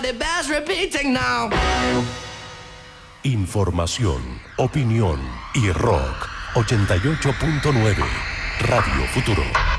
it bears repeating now. Información, opinión y rock. 88.9 Radio Futuro.